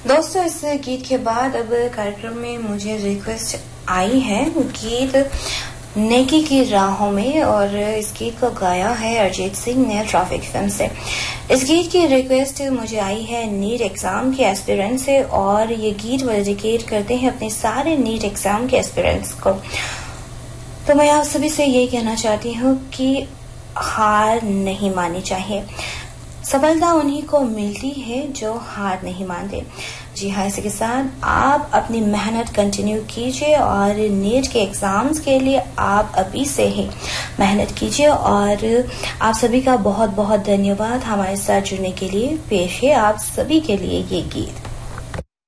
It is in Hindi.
दोस्तों, इस गीत के बाद अब कार्यक्रम में मुझे रिक्वेस्ट आई है गीत नेकी की राहों में, और इस गीत को गाया है अरिजीत सिंह ने ट्रैफिक फिल्म से। इस गीत की रिक्वेस्ट मुझे आई है नीट एग्जाम के एस्पिरेंट से, और ये गीत वो डेडिकेट करते हैं अपने सारे नीट एग्जाम के एस्पिरेंट्स को। तो मैं आप सभी से ये कहना चाहती हूँ कि हार नहीं माननी चाहिए। सफलता उन्हीं को मिलती है जो हार नहीं मानते। जी हाँ, इसी के साथ आप अपनी मेहनत कंटिन्यू कीजिए, और नीट के एग्जाम्स के लिए आप अभी से ही मेहनत कीजिए। और आप सभी का बहुत बहुत धन्यवाद हमारे साथ जुड़ने के लिए। पेश है आप सभी के लिए ये गीत।